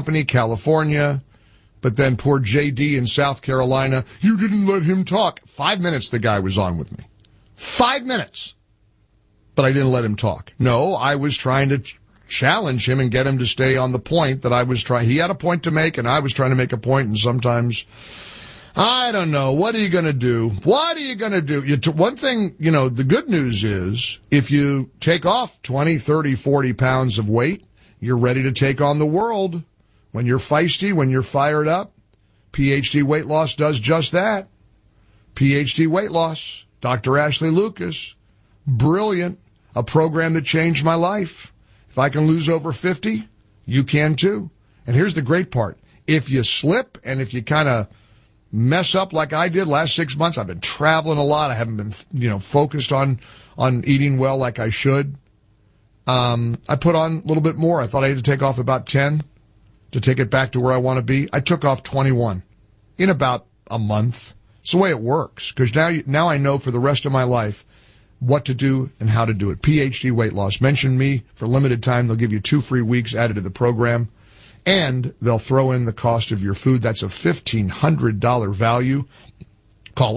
Company, California. But then poor J.D. in South Carolina, you didn't let him talk. 5 minutes the guy was on with me. 5 minutes. But I didn't let him talk. No, I was trying to challenge him and get him to stay on the point that I was trying. He had a point to make, and I was trying to make a point, and sometimes, I don't know. What are you going to do? What are you going to do? One thing, the good news is if you take off 20, 30, 40 pounds of weight, you're ready to take on the world. When you're feisty, when you're fired up, PhD Weight Loss does just that. PhD Weight Loss, Dr. Ashley Lucas, brilliant, a program that changed my life. If I can lose over 50, you can too. And here's the great part. If you slip and if you kind of mess up like I did last 6 months, I've been traveling a lot. I haven't been, focused on eating well like I should. I put on a little bit more. I thought I had to take off about 10. To take it back to where I want to be. I took off 21 in about a month. It's the way it works, because now I know for the rest of my life what to do and how to do it. PhD Weight Loss. Mention me for limited time. They'll give you 2 free weeks added to the program, and they'll throw in the cost of your food. That's a $1,500 value. Call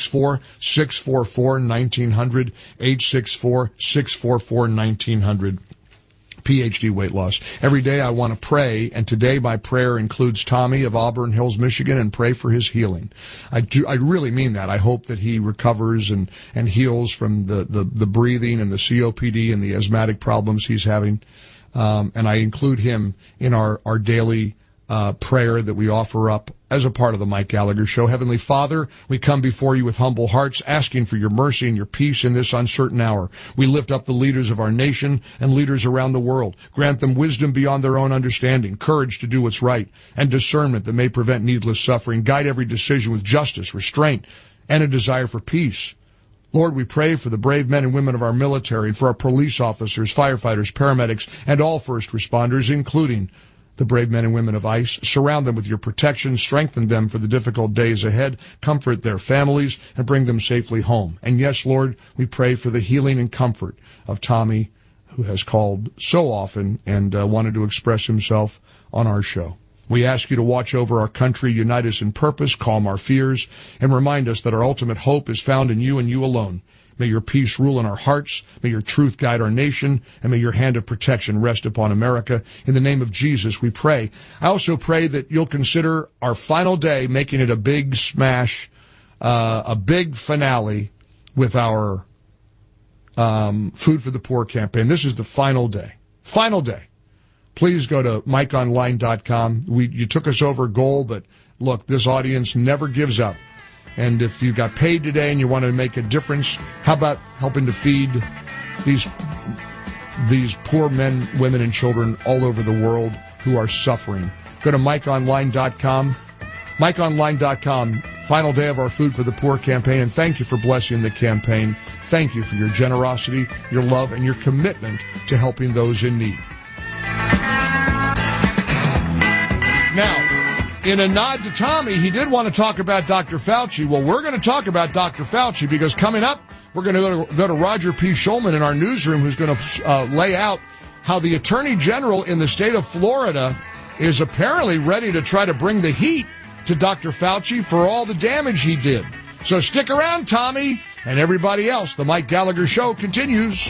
864-644-1900, 864-644-1900. PhD Weight Loss. Every day I want to pray, and today my prayer includes Tommy of Auburn Hills, Michigan, and pray for his healing. I really mean that. I hope that he recovers and heals from the breathing and the COPD and the asthmatic problems he's having. And I include him in our daily prayer that we offer up as a part of the Mike Gallagher Show. Heavenly Father, we come before you with humble hearts, asking for your mercy and your peace in this uncertain hour. We lift up the leaders of our nation and leaders around the world. Grant them wisdom beyond their own understanding, courage to do what's right, and discernment that may prevent needless suffering. Guide every decision with justice, restraint, and a desire for peace. Lord, we pray for the brave men and women of our military, for our police officers, firefighters, paramedics, and all first responders, including the brave men and women of ICE. Surround them with your protection, strengthen them for the difficult days ahead, comfort their families, and bring them safely home. And yes, Lord, we pray for the healing and comfort of Tommy, who has called so often and wanted to express himself on our show. We ask you to watch over our country, unite us in purpose, calm our fears, and remind us that our ultimate hope is found in you and you alone. May your peace rule in our hearts. May your truth guide our nation. And may your hand of protection rest upon America. In the name of Jesus, we pray. I also pray that you'll consider our final day, making it a big smash, a big finale with our Food for the Poor campaign. This is the final day. Final day. Please go to MikeOnline.com. You took us over goal, but look, this audience never gives up. And if you got paid today and you want to make a difference, how about helping to feed these poor men, women, and children all over the world who are suffering? Go to MikeOnline.com. MikeOnline.com. Final day of our Food for the Poor campaign. And thank you for blessing the campaign. Thank you for your generosity, your love, and your commitment to helping those in need. Now, in a nod to Tommy, he did want to talk about Dr. Fauci. Well, we're going to talk about Dr. Fauci because coming up, we're going to go to Roger P. Schulman in our newsroom, who's going to lay out how the Attorney General in the state of Florida is apparently ready to try to bring the heat to Dr. Fauci for all the damage he did. So stick around, Tommy, and everybody else. The Mike Gallagher Show continues.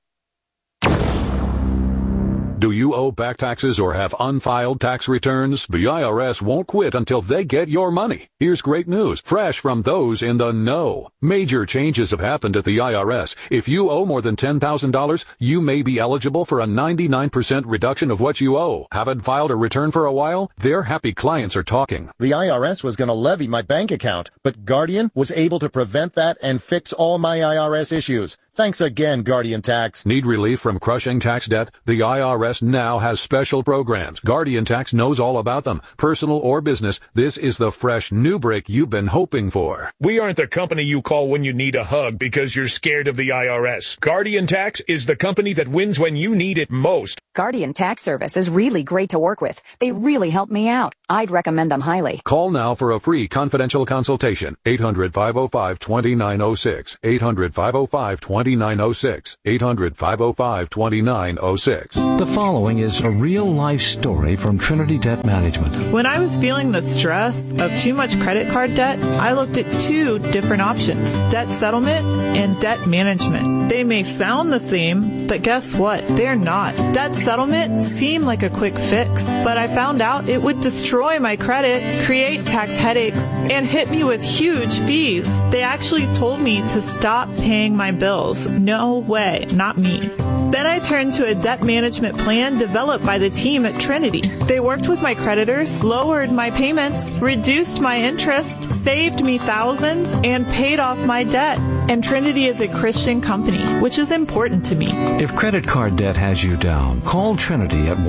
Do you owe back taxes or have unfiled tax returns? The IRS won't quit until they get your money. Here's great news, fresh from those in the know. Major changes have happened at the IRS. If you owe more than $10,000, you may be eligible for a 99% reduction of what you owe. Haven't filed a return for a while? Their happy clients are talking. The IRS was going to levy my bank account, but Guardian was able to prevent that and fix all my IRS issues. Thanks again, Guardian Tax. Need relief from crushing tax debt? The IRS now has special programs. Guardian Tax knows all about them. Personal or business, this is the fresh new break you've been hoping for. We aren't the company you call when you need a hug because you're scared of the IRS. Guardian Tax is the company that wins when you need it most. Guardian Tax Service is really great to work with. They really help me out. I'd recommend them highly. Call now for a free confidential consultation. 800-505-2906. 800-505-2906. 800-505-2906. 800-505-2906. The following is a real-life story from Trinity Debt Management. When I was feeling the stress of too much credit card debt, I looked at two different options: debt settlement and debt management. They may sound the same, but guess what? They're not. Debt settlement seemed like a quick fix, but I found out it would destroy my credit, create tax headaches, and hit me with huge fees. They actually told me to stop paying my bills. No way, not me. Then I turned to a debt management plan developed by the team at Trinity. They worked with my creditors, lowered my payments, reduced my interest, saved me thousands, and paid off my debt. And Trinity is a Christian company, which is important to me. If credit card debt has you down, call Trinity at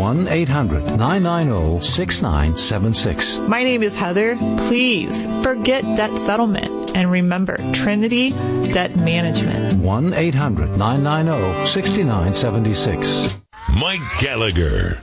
1-800-990-6976. My name is Heather. Please forget debt settlement and remember Trinity Debt Management. 1-800-990-6976. Mike Gallagher.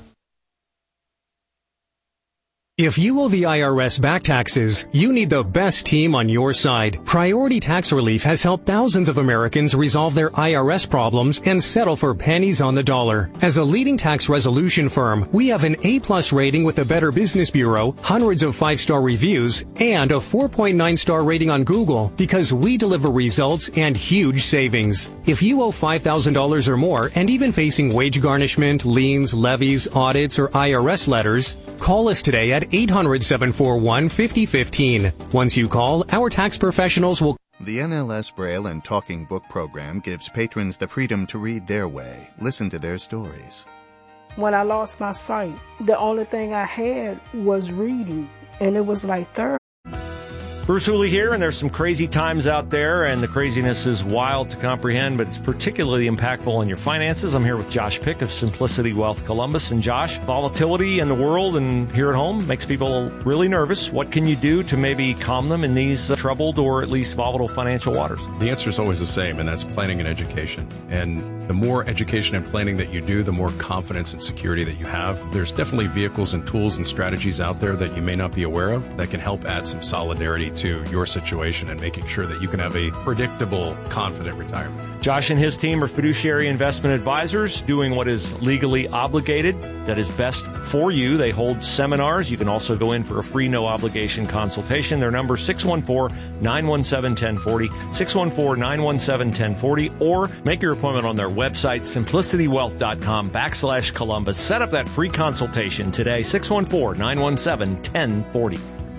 If you owe the IRS back taxes, you need the best team on your side. Priority Tax Relief has helped thousands of Americans resolve their IRS problems and settle for pennies on the dollar. As a leading tax resolution firm, we have an A+ rating with the Better Business Bureau, hundreds of 5-star reviews, and a 4.9-star rating on Google because we deliver results and huge savings. If you owe $5,000 or more and even facing wage garnishment, liens, levies, audits, or IRS letters, call us today at 800-741-5015. Once you call, our tax professionals will... The NLS Braille and Talking Book program gives patrons the freedom to read their way, listen to their stories. When I lost my sight, the only thing I had was reading, and it was like therapy. Bruce Hooley here, and there's some crazy times out there, and the craziness is wild to comprehend, but it's particularly impactful on your finances. I'm here with Josh Pick of Simplicity Wealth Columbus. And Josh, volatility in the world and here at home makes people really nervous. What can you do to maybe calm them in these troubled or at least volatile financial waters? The answer is always the same, and that's planning and education. And the more education and planning that you do, the more confidence and security that you have. There's definitely vehicles and tools and strategies out there that you may not be aware of that can help add some solidarity to your situation and making sure that you can have a predictable, confident retirement. Josh and his team are fiduciary investment advisors doing what is legally obligated, that is best for you. They hold seminars. You can also go in for a free, no-obligation consultation. Their number is 614-917-1040, 614-917-1040, or make your appointment on their website, simplicitywealth.com/Columbus. Set up that free consultation today, 614-917-1040.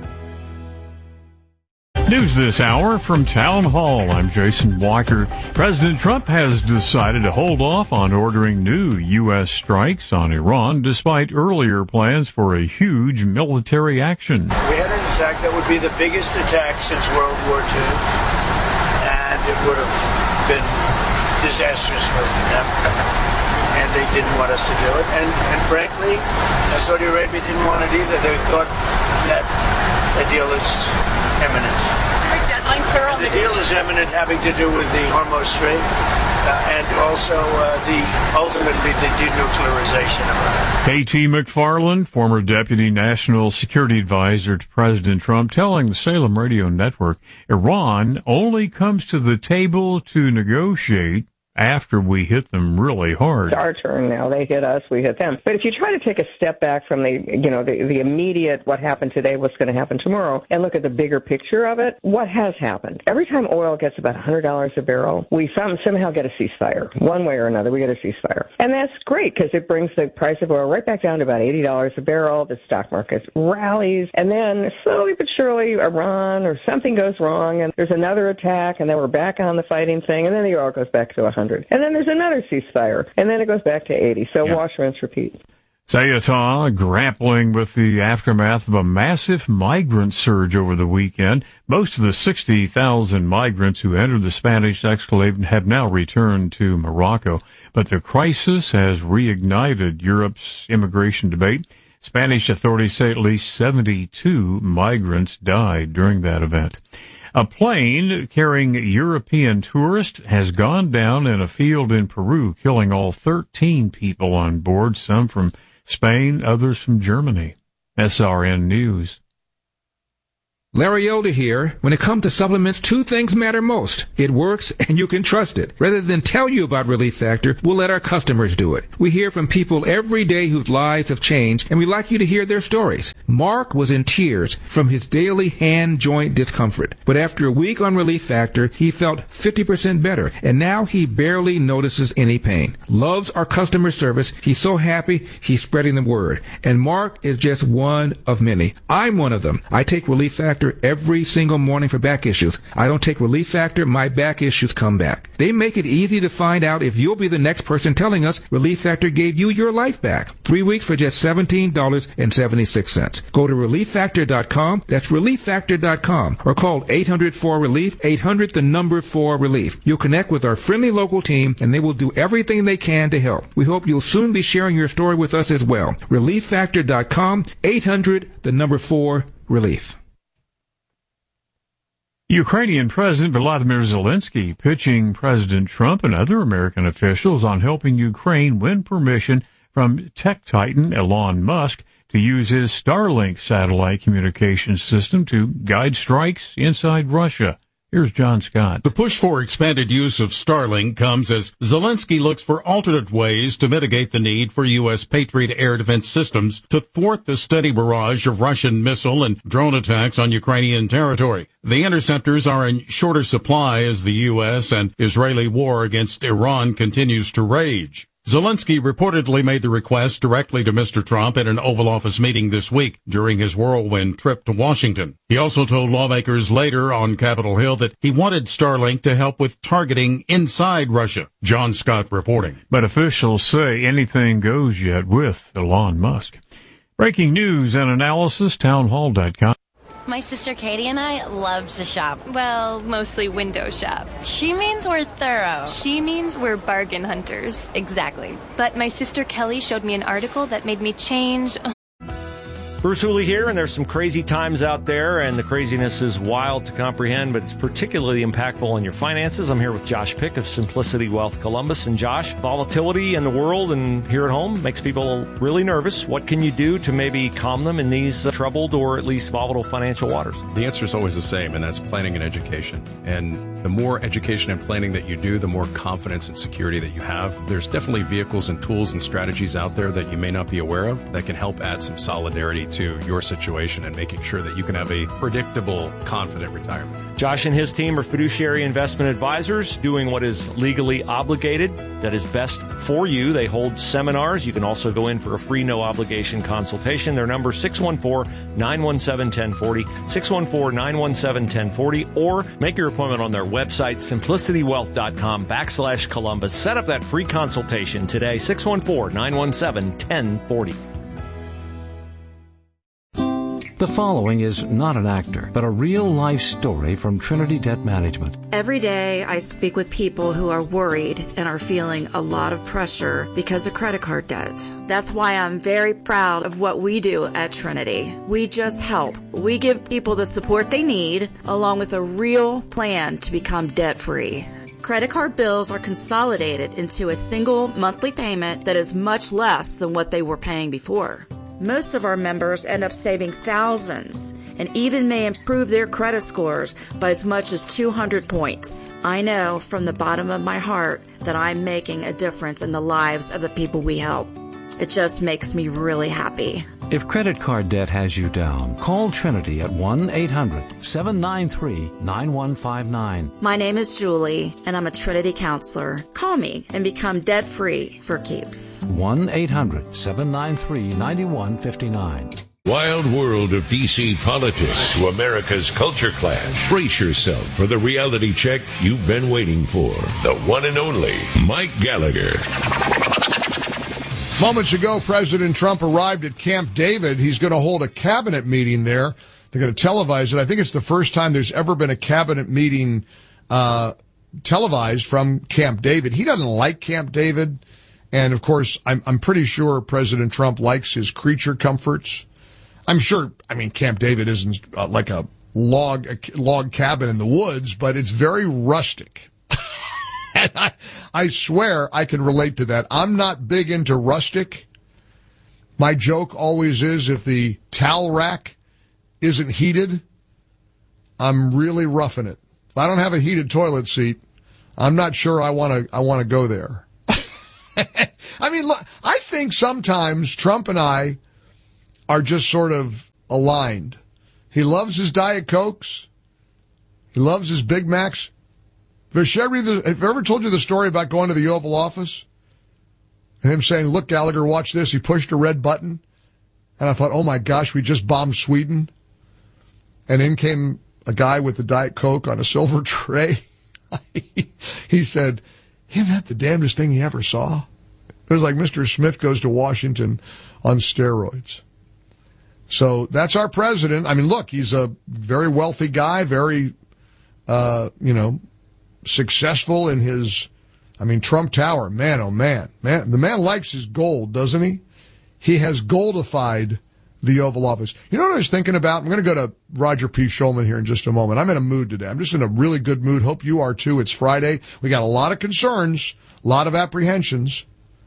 News this hour from Town Hall. I'm Jason Walker. President Trump has decided to hold off on ordering new U.S. strikes on Iran despite earlier plans for a huge military action. We had an attack that would be the biggest attack since World War II, and it would have been disastrous for them. And they didn't want us to do it. And frankly, Saudi Arabia didn't want it either. They thought that the deal is imminent. The deal is imminent, having to do with the Hormuz Strait and also ultimately the denuclearization of Iran. K.T. McFarland, former Deputy National Security Advisor to President Trump, telling the Salem Radio Network, Iran only comes to the table to negotiate after we hit them really hard. It's our turn now. They hit us, we hit them. But if you try to take a step back from the immediate what happened today, what's going to happen tomorrow, and look at the bigger picture of it, what has happened? Every time oil gets about $100 a barrel, we somehow get a ceasefire. One way or another, we get a ceasefire. And that's great because it brings the price of oil right back down to about $80 a barrel. The stock market rallies. And then slowly but surely, Iran or something goes wrong, and there's another attack, and then we're back on the fighting thing, and then the oil goes back to 100. And then there's another ceasefire, and then it goes back to 80. So wash, rinse, repeat. Sayata grappling with the aftermath of a massive migrant surge over the weekend. Most of the 60,000 migrants who entered the Spanish exclave have now returned to Morocco. But the crisis has reignited Europe's immigration debate. Spanish authorities say at least 72 migrants died during that event. A plane carrying European tourists has gone down in a field in Peru, killing all 13 people on board, some from Spain, others from Germany. SRN News. Larry Elder here. When it comes to supplements, two things matter most. It works, and you can trust it. Rather than tell you about Relief Factor, we'll let our customers do it. We hear from people every day whose lives have changed, and we'd like you to hear their stories. Mark was in tears from his daily hand joint discomfort. But after a week on Relief Factor, he felt 50% better, and now he barely notices any pain. Loves our customer service. He's so happy, he's spreading the word. And Mark is just one of many. I'm one of them. I take Relief Factor every single morning for back issues. I don't take Relief Factor, my back issues come back. They make it easy to find out if you'll be the next person telling us Relief Factor gave you your life back. 3 weeks for just $17.76. Go to ReliefFactor.com. That's ReliefFactor.com. Or call 800-4RELIEF, 800-4RELIEF. You'll connect with our friendly local team, and they will do everything they can to help. We hope you'll soon be sharing your story with us as well. ReliefFactor.com, 800-4RELIEF. Ukrainian President Volodymyr Zelensky pitching President Trump and other American officials on helping Ukraine win permission from tech titan Elon Musk to use his Starlink satellite communication system to guide strikes inside Russia. Here's John Scott. The push for expanded use of Starlink comes as Zelensky looks for alternate ways to mitigate the need for U.S. Patriot air defense systems to thwart the steady barrage of Russian missile and drone attacks on Ukrainian territory. The interceptors are in shorter supply as the U.S. and Israeli war against Iran continues to rage. Zelensky reportedly made the request directly to Mr. Trump at an Oval Office meeting this week during his whirlwind trip to Washington. He also told lawmakers later on Capitol Hill that he wanted Starlink to help with targeting inside Russia. John Scott reporting. But officials say anything goes yet with Elon Musk. Breaking news and analysis, townhall.com. My sister Katie and I love to shop. Well, mostly window shop. She means we're thorough. She means we're bargain hunters. Exactly. But my sister Kelly showed me an article that made me change. Bruce Hooley here, and there's some crazy times out there, and the craziness is wild to comprehend, but it's particularly impactful on your finances. I'm here with Josh Pick of Simplicity Wealth Columbus. And Josh, volatility in the world and here at home makes people really nervous. What can you do to maybe calm them in these troubled or at least volatile financial waters? The answer is always the same, and that's planning and education. And the more education and planning that you do, the more confidence and security that you have. There's definitely vehicles and tools and strategies out there that you may not be aware of that can help add some solidarity to your situation and making sure that you can have a predictable, confident retirement. Josh and his team are fiduciary investment advisors doing what is legally obligated, that is best for you. They hold seminars. You can also go in for a free, no-obligation consultation. Their number is 614-917-1040, 614-917-1040, or make your appointment on their website, simplicitywealth.com/Columbus. Set up that free consultation today, 614-917-1040. The following is not an actor, but a real-life story from Trinity Debt Management. Every day I speak with people who are worried and are feeling a lot of pressure because of credit card debt. That's why I'm very proud of what we do at Trinity. We just help. We give people the support they need, along with a real plan to become debt-free. Credit card bills are consolidated into a single monthly payment that is much less than what they were paying before. Most of our members end up saving thousands and even may improve their credit scores by as much as 200 points. I know from the bottom of my heart that I'm making a difference in the lives of the people we help. It just makes me really happy. If credit card debt has you down, call Trinity at 1-800-793-9159. My name is Julie, and I'm a Trinity counselor. Call me and become debt-free for keeps. 1-800-793-9159. Wild world of D.C. politics to America's culture clash. Brace yourself for the reality check you've been waiting for. The one and only Mike Gallagher. Moments ago, President Trump arrived at Camp David. He's going to hold a cabinet meeting there. They're going to televise it. I think it's the first time there's ever been a cabinet meeting televised from Camp David. He doesn't like Camp David. And, of course, I'm pretty sure President Trump likes his creature comforts. I'm sure, Camp David isn't like a log cabin in the woods, but it's very rustic. And I swear I can relate to that. I'm not big into rustic. My joke always is if the towel rack isn't heated, I'm really roughing it. If I don't have a heated toilet seat, I'm not sure I want to go there. I mean, look, I think sometimes Trump and I are just sort of aligned. He loves his Diet Cokes. He loves his Big Macs. Have I ever told you the story about going to the Oval Office and him saying, look, Gallagher, watch this. He pushed a red button. And I thought, oh, my gosh, we just bombed Sweden. And in came a guy with a Diet Coke on a silver tray. He said, isn't that the damnedest thing you ever saw? It was like Mr. Smith goes to Washington on steroids. So that's our president. I mean, look, he's a very wealthy guy, very, successful in his, Trump Tower. Man, oh man. The man likes his gold, doesn't he? He has goldified the Oval Office. You know what I was thinking about? I'm going to go to Roger P. Shulman here in just a moment. I'm in a mood today. I'm just in a really good mood. Hope you are too. It's Friday. We got a lot of concerns, a lot of apprehensions.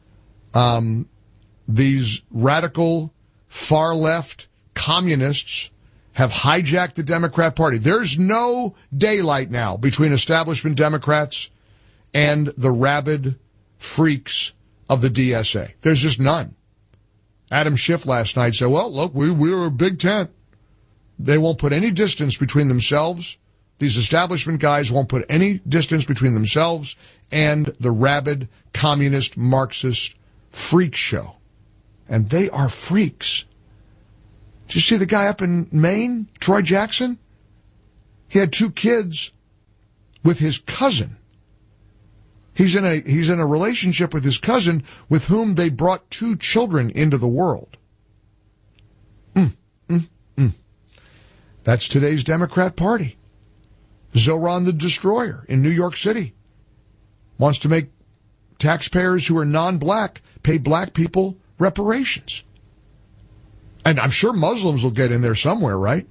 These radical, far-left communists have hijacked the Democrat Party. There's no daylight now between establishment Democrats and the rabid freaks of the DSA. There's just none. Adam Schiff last night said, well, look, we were a big tent. They won't put any distance between themselves. These establishment guys won't put any distance between themselves and the rabid communist Marxist freak show. And they are freaks. Did you see the guy up in Maine, Troy Jackson? He had 2 kids with his cousin. He's in a relationship with his cousin with whom they brought 2 children into the world. That's today's Democrat Party. Zoran the Destroyer in New York City wants to make taxpayers who are non-black pay black people reparations. And I'm sure Muslims will get in there somewhere, right?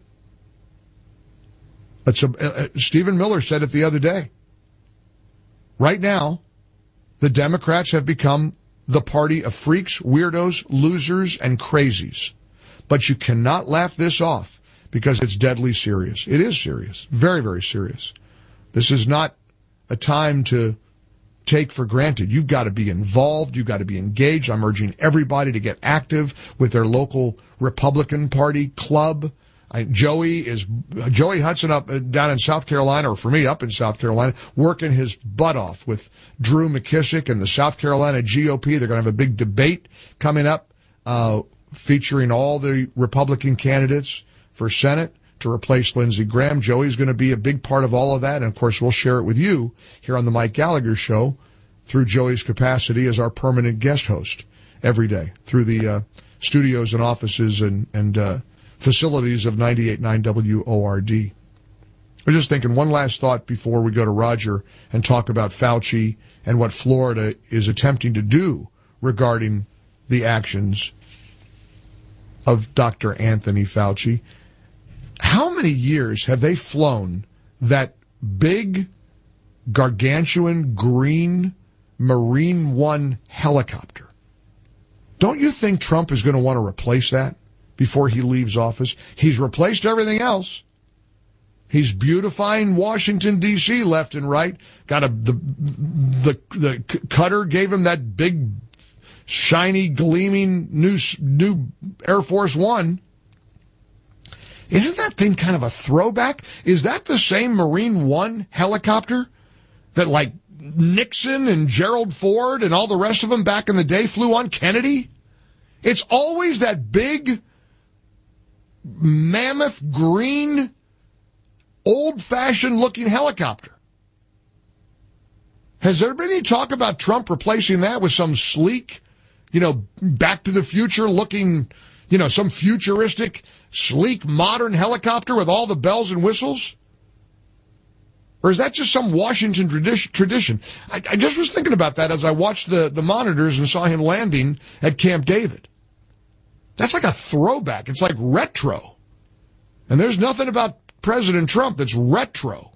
Stephen Miller said it the other day. Right now, the Democrats have become the party of freaks, weirdos, losers, and crazies. But you cannot laugh this off because it's deadly serious. It is serious. Very, very serious. This is not a time to take for granted. You've got to be involved. You've got to be engaged. I'm urging everybody to get active with their local Republican Party club. Joey Hudson up down in South Carolina, or for me up in South Carolina, working his butt off with Drew McKissick and the South Carolina GOP. They're going to have a big debate coming up featuring all the Republican candidates for Senate to replace Lindsey Graham. Joey's going to be a big part of all of that, and of course we'll share it with you here on the Mike Gallagher Show through Joey's capacity as our permanent guest host every day through the studios and offices and facilities of 98.9 WORD. I was just thinking one last thought before we go to Roger and talk about Fauci and what Florida is attempting to do regarding the actions of Dr. Anthony Fauci. How many years have they flown that big, gargantuan, green Marine One helicopter? Don't you think Trump is going to want to replace that before he leaves office? He's replaced everything else. He's beautifying Washington, D.C. left and right. Got the cutter gave him that big, shiny, gleaming new Air Force One. Isn't that thing kind of a throwback? Is that the same Marine One helicopter that like Nixon and Gerald Ford and all the rest of them back in the day flew on? Kennedy? It's always that big, mammoth, green, old-fashioned looking helicopter. Has there been any talk about Trump replacing that with some sleek, Back to the Future looking, some futuristic, sleek, modern helicopter with all the bells and whistles? Or is that just some Washington tradition? I just was thinking about that as I watched the monitors and saw him landing at Camp David. That's like a throwback. It's like retro. And there's nothing about President Trump that's retro.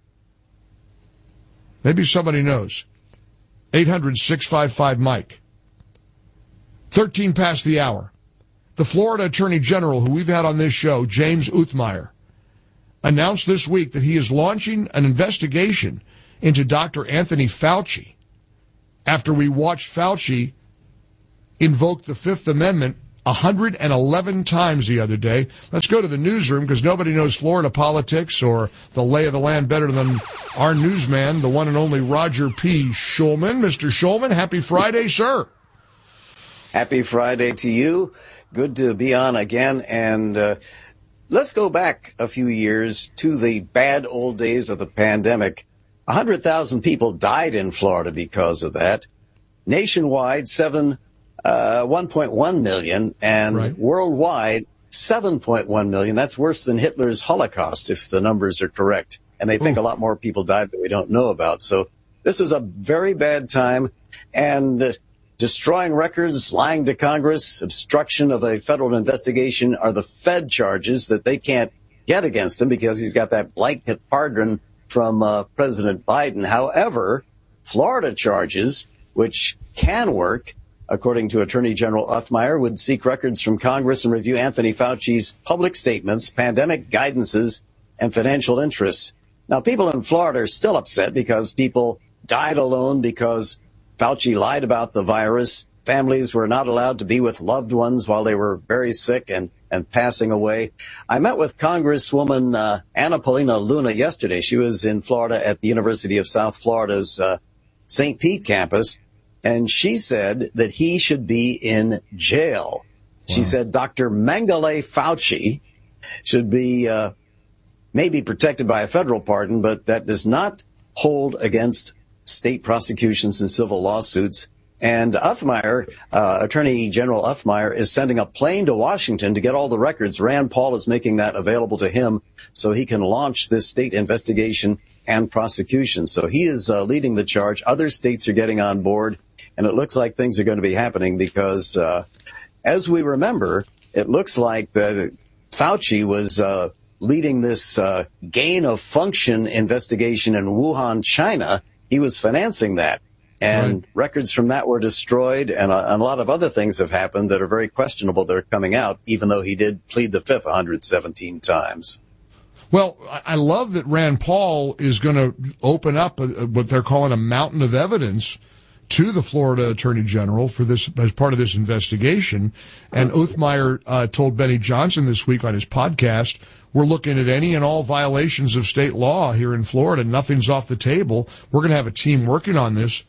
Maybe somebody knows. 800-655-MIKE. 13 past the hour. The Florida Attorney General, who we've had on this show, James Uthmeier, announced this week that he is launching an investigation into Dr. Anthony Fauci after we watched Fauci invoke the Fifth Amendment 111 times the other day. Let's go to the newsroom because nobody knows Florida politics or the lay of the land better than our newsman, the one and only Roger P. Schulman. Mr. Schulman, happy Friday, sir. Happy Friday to you. Good to be on again. And let's go back a few years to the bad old days of the pandemic. 100,000 people died in Florida because of that. Nationwide, 1.1 million, and worldwide, 7.1 million. That's worse than Hitler's Holocaust, if the numbers are correct. And they think a lot more people died that we don't know about. So this was a very bad time. And destroying records, lying to Congress, obstruction of a federal investigation are the Fed charges that they can't get against him because he's got that blanket pardon from President Biden. However, Florida charges, which can work, according to Attorney General Uthmeier, would seek records from Congress and review Anthony Fauci's public statements, pandemic guidances, and financial interests. Now, people in Florida are still upset because people died alone because Fauci lied about the virus. Families were not allowed to be with loved ones while they were very sick and passing away. I met with Congresswoman Anna Paulina Luna yesterday. She was in Florida at the University of South Florida's St. Pete campus. And she said that he should be in jail. Wow. She said Dr. Mengele Fauci should be maybe protected by a federal pardon, but that does not hold against state prosecutions and civil lawsuits. And Uthmeier, Attorney General Uthmeier, is sending a plane to Washington to get all the records. Rand Paul is making that available to him so he can launch this state investigation and prosecution. So he is leading the charge. Other states are getting on board. And it looks like things are going to be happening because, as we remember, it looks like Fauci was leading this gain of function investigation in Wuhan, China. He was financing that. And records from that were destroyed. And a lot of other things have happened that are very questionable that are coming out, even though he did plead the fifth 117 times. Well, I love that Rand Paul is going to open up what they're calling a mountain of evidence to the Florida Attorney General for this as part of this investigation. And Uthmeier told Benny Johnson this week on his podcast, we're looking at any and all violations of state law here in Florida. Nothing's off the table. We're going to have a team working on this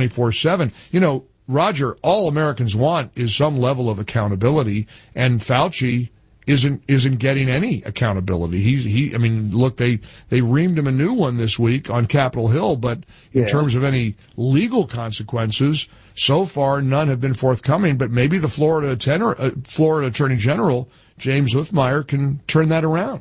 24/7. You know, Roger, all Americans want is some level of accountability, and Fauci isn't getting any accountability. I mean, look, they reamed him a new one this week on Capitol Hill, but in terms of any legal consequences, so far none have been forthcoming. But maybe the Florida Attorney General, James Uthmeier, can turn that around.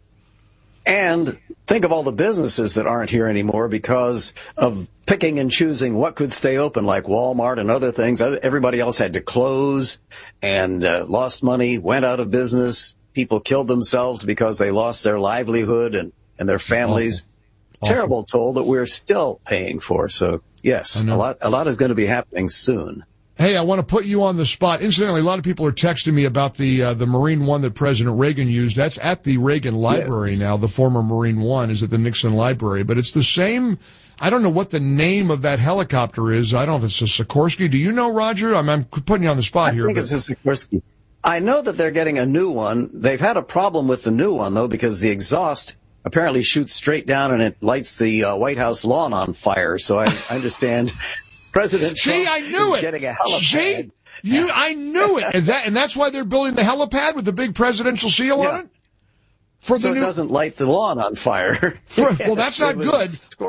And think of all the businesses that aren't here anymore because of picking and choosing what could stay open, like Walmart and other things. Everybody else had to close and lost money, went out of business. People killed themselves because they lost their livelihood and their families. Awful. Terrible toll that we're still paying for. So, yes, a lot is going to be happening soon. Hey, I want to put you on the spot. Incidentally, a lot of people are texting me about the Marine One that President Reagan used. That's at the Reagan Library now. The former Marine One is at the Nixon Library. But it's the same. I don't know what the name of that helicopter is. I don't know if it's a Sikorsky. Do you know, Roger? I'm putting you on the spot here. I think it's a Sikorsky. I know that they're getting a new one. They've had a problem with the new one, though, because the exhaust apparently shoots straight down and it lights the White House lawn on fire. So I understand President Trump is getting a helipad. I knew it. And that's why they're building the helipad with the big presidential seal on it? It doesn't light the lawn on fire. Well, that's not good.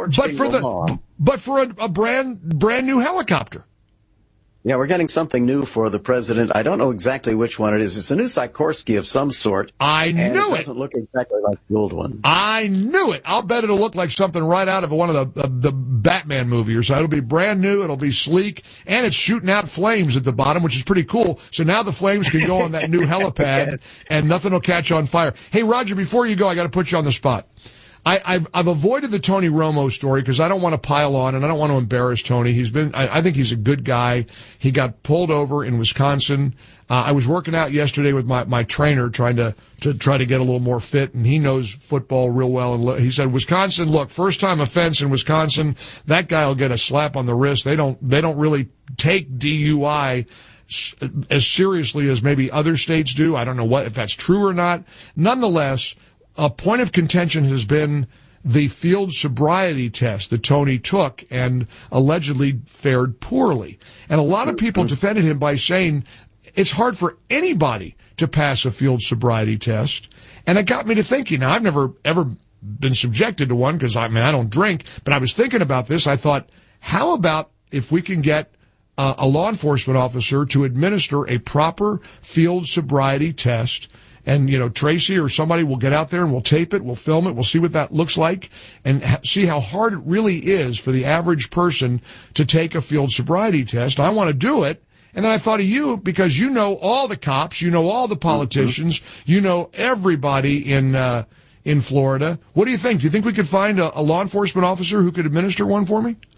But for a brand new helicopter. Yeah, we're getting something new for the president. I don't know exactly which one it is. It's a new Sikorsky of some sort. I knew it. It doesn't look exactly like the old one. I knew it. I'll bet it'll look like something right out of one of the Batman movie or so. It'll be brand new. It'll be sleek. And it's shooting out flames at the bottom, which is pretty cool. So now the flames can go on that new helipad and nothing will catch on fire. Hey, Roger, before you go, I got to put you on the spot. I've avoided the Tony Romo story because I don't want to pile on and I don't want to embarrass Tony. I think he's a good guy. He got pulled over in Wisconsin. I was working out yesterday with my trainer trying to try to get a little more fit, and he knows football real well. And he said, Wisconsin, look, first time offense in Wisconsin, that guy will get a slap on the wrist. They don't really take DUI as seriously as maybe other states do. I don't know if that's true or not. Nonetheless, a point of contention has been the field sobriety test that Tony took and allegedly fared poorly. And a lot of people defended him by saying it's hard for anybody to pass a field sobriety test. And it got me to thinking. Now, I've never ever been subjected to one because I don't drink, but I was thinking about this. I thought, how about if we can get a law enforcement officer to administer a proper field sobriety test? And, Tracy or somebody will get out there and we'll tape it, we'll film it, we'll see what that looks like, and see how hard it really is for the average person to take a field sobriety test. I want to do it. And then I thought of you because you know all the cops, you know all the politicians, you know everybody in Florida. What do you think? Do you think we could find a law enforcement officer who could administer one for me?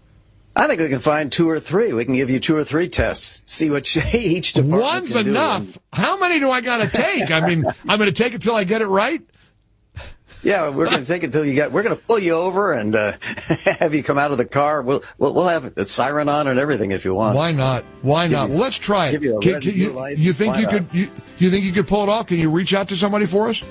I think we can find 2 or 3. We can give you 2 or 3 tests. See what each department One's can enough. Do. How many do I got to take? I'm going to take it till I get it right. Yeah, we're going to take it till we're going to pull you over and have you come out of the car. We'll have the siren on and everything if you want. Why not? Well, let's try it. You think you could pull it off? Can you reach out to somebody for us?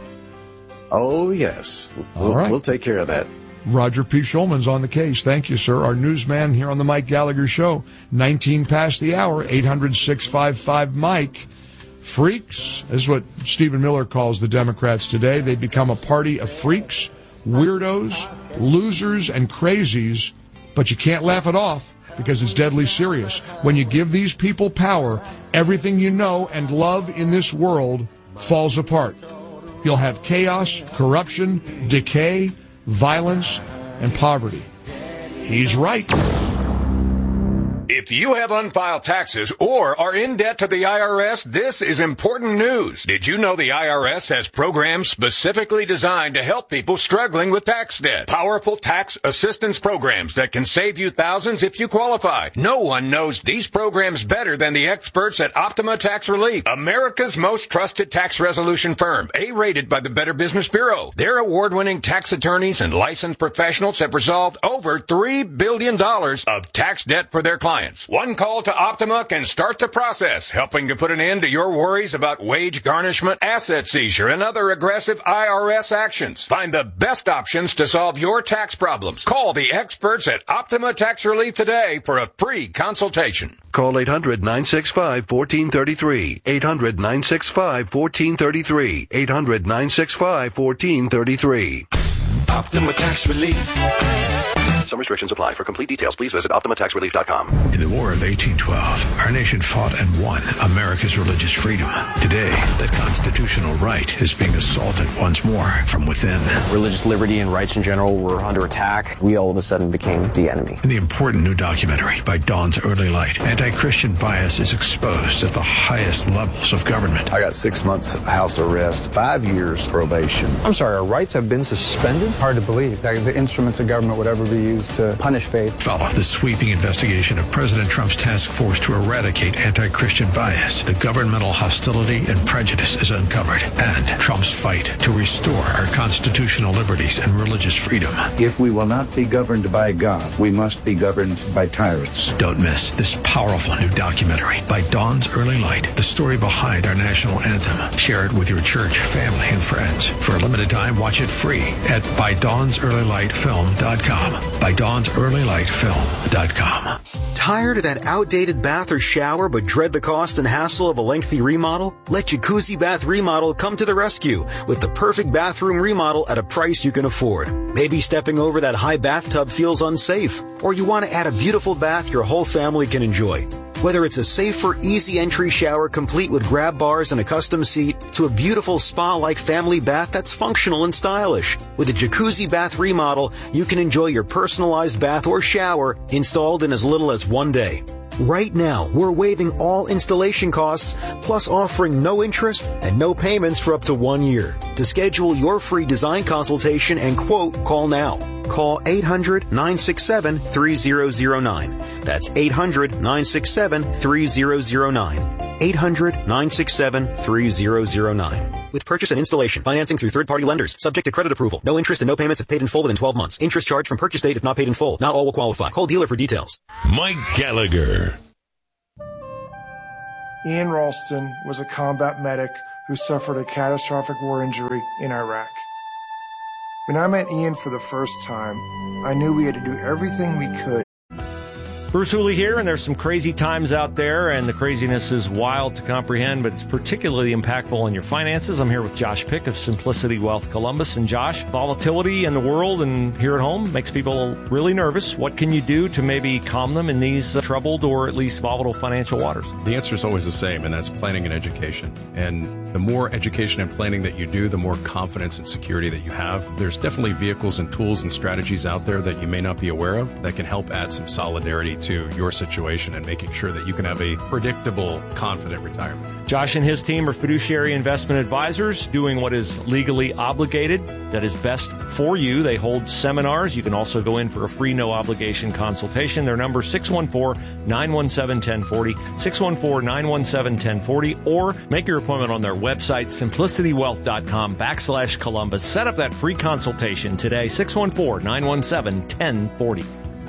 Oh yes. All right. We'll take care of that. Roger P. Schulman's on the case. Thank you, sir. Our newsman here on the Mike Gallagher Show. 19 past the hour, 800-655-MIKE. Freaks is what Stephen Miller calls the Democrats today. They become a party of freaks, weirdos, losers, and crazies. But you can't laugh it off because it's deadly serious. When you give these people power, everything you know and love in this world falls apart. You'll have chaos, corruption, decay, violence, and poverty. He's right. If you have unfiled taxes or are in debt to the IRS, this is important news. Did you know the IRS has programs specifically designed to help people struggling with tax debt? Powerful tax assistance programs that can save you thousands if you qualify. No one knows these programs better than the experts at Optima Tax Relief, America's most trusted tax resolution firm, A-rated by the Better Business Bureau. Their award-winning tax attorneys and licensed professionals have resolved over $3 billion of tax debt for their clients. One call to Optima can start the process, helping to put an end to your worries about wage garnishment, asset seizure, and other aggressive IRS actions. Find the best options to solve your tax problems. Call the experts at Optima Tax Relief today for a free consultation. Call 800-965-1433. 800-965-1433. 800-965-1433. Optima Tax Relief. Some restrictions apply. For complete details, please visit OptimaTaxRelief.com. In the War of 1812, our nation fought and won America's religious freedom. Today, that constitutional right is being assaulted once more from within. Religious liberty and rights in general were under attack. We all of a sudden became the enemy. In the important new documentary by Dawn's Early Light, anti-Christian bias is exposed at the highest levels of government. I got 6 months house arrest, 5 years probation. I'm sorry, our rights have been suspended? Hard to believe that the instruments of government would ever be used to punish faith. Follow the sweeping investigation of President Trump's task force to eradicate anti-Christian bias. The governmental hostility and prejudice is uncovered, and Trump's fight to restore our constitutional liberties and religious freedom. If we will not be governed by God, we must be governed by tyrants. Don't miss this powerful new documentary by Dawn's Early Light, the story behind our national anthem. Share it with your church, family, and friends. For a limited time, watch it free at ByDawnsEarlyLightFilm.com. ByDawnsEarlyLightFilm.com. Tired of that outdated bath or shower but dread the cost and hassle of a lengthy remodel? Let Jacuzzi Bath Remodel come to the rescue with the perfect bathroom remodel at a price you can afford. Maybe stepping over that high bathtub feels unsafe, or you want to add a beautiful bath your whole family can enjoy. Whether it's a safer, easy entry shower complete with grab bars and a custom seat to a beautiful spa-like family bath that's functional and stylish. With a Jacuzzi Bath Remodel, you can enjoy your personalized bath or shower installed in as little as 1 day. Right now, we're waiving all installation costs, plus offering no interest and no payments for up to 1 year. To schedule your free design consultation and quote, call now. Call 800-967-3009. That's 800-967-3009. 800-967-3009. With purchase and installation, financing through third-party lenders, subject to credit approval. No interest and no payments if paid in full within 12 months. Interest charged from purchase date if not paid in full. Not all will qualify. Call dealer for details. Mike Gallagher. Ian Ralston was a combat medic who suffered a catastrophic war injury in Iraq. When I met Ian for the first time, I knew we had to do everything we could. Bruce Hooley here, and there's some crazy times out there, and the craziness is wild to comprehend, but it's particularly impactful on your finances. I'm here with Josh Pick of Simplicity Wealth Columbus. And Josh, volatility in the world and here at home makes people really nervous. What can you do to maybe calm them in these troubled or at least volatile financial waters? The answer is always the same, and that's planning and education. And the more education and planning that you do, the more confidence and security that you have. There's definitely vehicles and tools and strategies out there that you may not be aware of that can help add some solidarity to your situation and making sure that you can have a predictable, confident retirement. Josh and his team are fiduciary investment advisors doing what is legally obligated, that is best for you. They hold seminars. You can also go in for a free, no-obligation consultation. Their number, 614-917-1040, 614-917-1040, or make your appointment on their website, simplicitywealth.com/Columbus. Set up that free consultation today, 614-917-1040.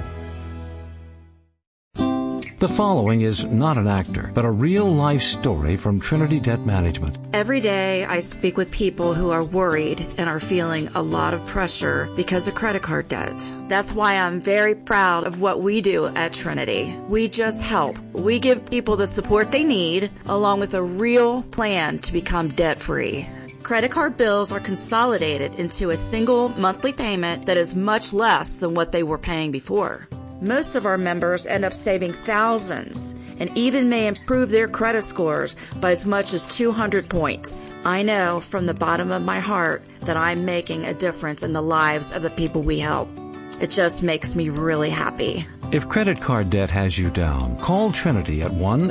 The following is not an actor, but a real-life story from Trinity Debt Management. Every day I speak with people who are worried and are feeling a lot of pressure because of credit card debt. That's why I'm very proud of what we do at Trinity. We just help. We give people the support they need, along with a real plan to become debt-free. Credit card bills are consolidated into a single monthly payment that is much less than what they were paying before. Most of our members end up saving thousands and even may improve their credit scores by as much as 200 points. I know from the bottom of my heart that I'm making a difference in the lives of the people we help. It just makes me really happy. If credit card debt has you down, call Trinity at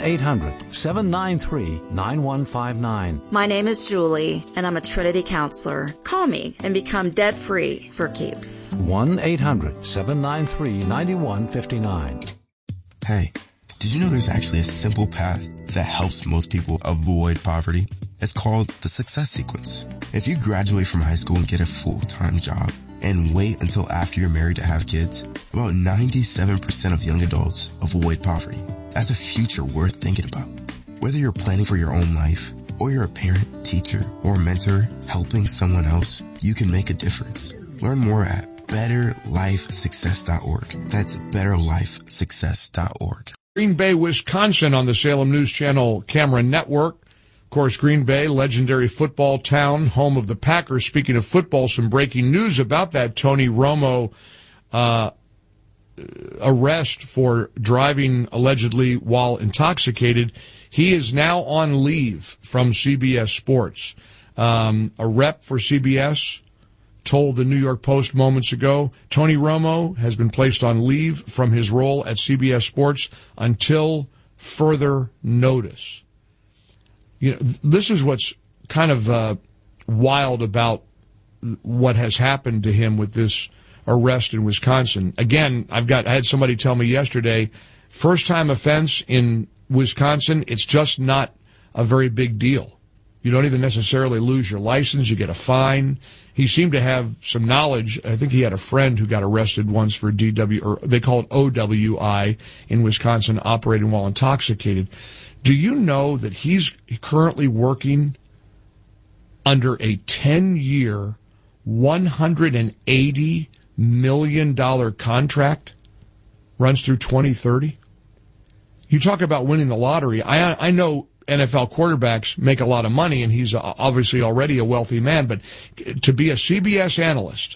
1-800-793-9159. My name is Julie, and I'm a Trinity counselor. Call me and become debt-free for keeps. 1-800-793-9159. Hey, did you know there's actually a simple path that helps most people avoid poverty? It's called the Success Sequence. If you graduate from high school and get a full-time job, and wait until after you're married to have kids, about 97% of young adults avoid poverty. That's a future worth thinking about. Whether you're planning for your own life, or you're a parent, teacher, or mentor helping someone else, you can make a difference. Learn more at betterlifesuccess.org. That's betterlifesuccess.org. Green Bay, Wisconsin on the Salem News Channel Camera Network. Of course, Green Bay, legendary football town, home of the Packers. Speaking of football, some breaking news about that Tony Romo arrest for driving allegedly while intoxicated. He is now on leave from CBS Sports. A rep for CBS told the New York Post moments ago, Tony Romo has been placed on leave from his role at CBS Sports until further notice. You know, this is what's kind of wild about what has happened to him with this arrest in Wisconsin. Again, I had somebody tell me yesterday, first-time offense in Wisconsin, it's just not a very big deal. You don't even necessarily lose your license. You get a fine. He seemed to have some knowledge. I think he had a friend who got arrested once for DW, or they call it OWI in Wisconsin, operating while intoxicated. Do you know that he's currently working under a 10-year, $180 million contract? Runs through 2030? You talk about winning the lottery. I know NFL quarterbacks make a lot of money, and he's obviously already a wealthy man, but to be a CBS analyst,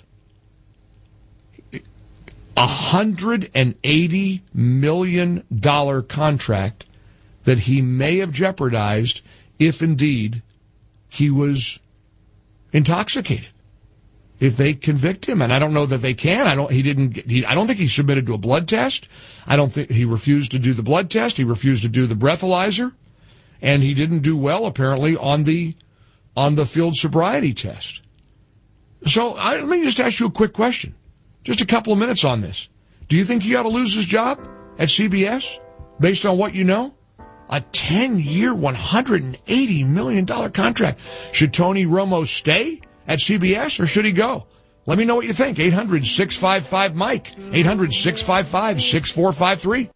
$180 million contract that he may have jeopardized if indeed he was intoxicated. if they convict him. And I don't know that they can. I don't think he submitted to a blood test. I don't think he refused to do the blood test. He refused to do the breathalyzer. And he didn't do well, apparently, on the field sobriety test. So let me just ask you a quick question. Just a couple of minutes on this. Do you think he ought to lose his job at CBS based on what you know? A 10-year, $180 million contract. Should Tony Romo stay at CBS or should he go? Let me know what you think. 800-655-MIKE. 800-655-6453.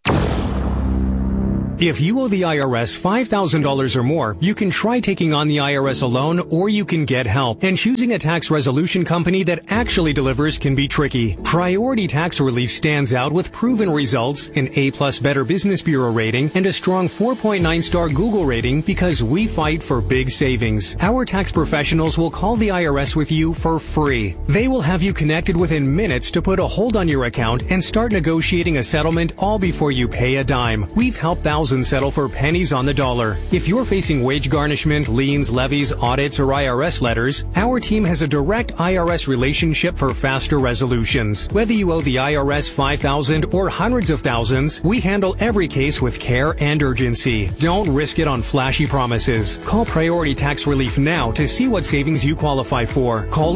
If you owe the IRS $5,000 or more, you can try taking on the IRS alone, or you can get help. And choosing a tax resolution company that actually delivers can be tricky. Priority Tax Relief stands out with proven results, an A+ Better Business Bureau rating, and a strong 4.9-star Google rating because we fight for big savings. Our tax professionals will call the IRS with you for free. They will have you connected within minutes to put a hold on your account and start negotiating a settlement all before you pay a dime. We've helped thousands settle for pennies on the dollar. If you're facing wage garnishment, liens, levies, audits, or IRS letters, our team has a direct IRS relationship for faster resolutions. Whether you owe the IRS $5,000 or hundreds of thousands, we handle every case with care and urgency. Don't risk it on flashy promises. Call Priority Tax Relief now to see what savings you qualify for. Call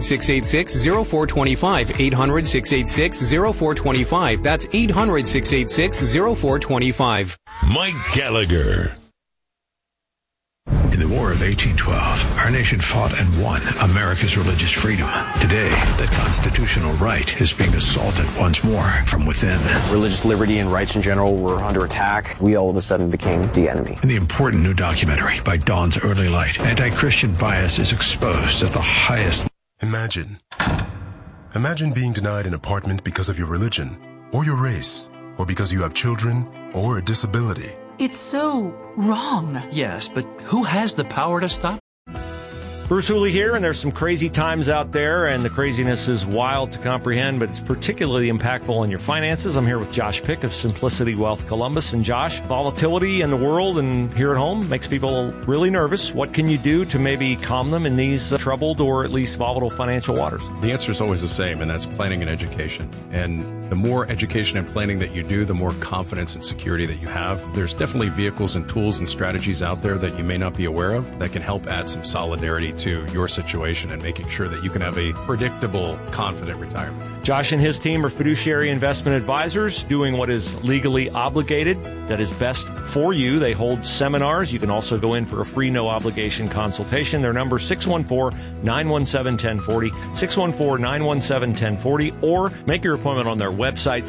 800-686-0425. 800-686-0425. That's 800-686-0425. Mike Gallagher. In the War of 1812, our nation fought and won America's religious freedom. Today, that constitutional right is being assaulted once more from within. Religious liberty and rights in general were under attack. We all of a sudden became the enemy. In the important new documentary by Dawn's Early Light, anti-Christian bias is exposed at the highest. Imagine being denied an apartment because of your religion, or your race, or because you have children, or a disability. It's so wrong. Yes, but who has the power to stop? Bruce Hooley here, and there's some crazy times out there, and the craziness is wild to comprehend, but it's particularly impactful on your finances. I'm here with Josh Pick of Simplicity Wealth Columbus. And Josh, volatility in the world and here at home makes people really nervous. What can you do to maybe calm them in these troubled or at least volatile financial waters? The answer is always the same, and that's planning and education. And the more education and planning that you do, the more confidence and security that you have. There's definitely vehicles and tools and strategies out there that you may not be aware of that can help add some solidarity to your situation and making sure that you can have a predictable, confident retirement. Josh and his team are fiduciary investment advisors doing what is legally obligated that is best for you. They hold seminars. You can also go in for a free, no-obligation consultation. Their number is 614-917-1040, 614-917-1040, or make your appointment on their website,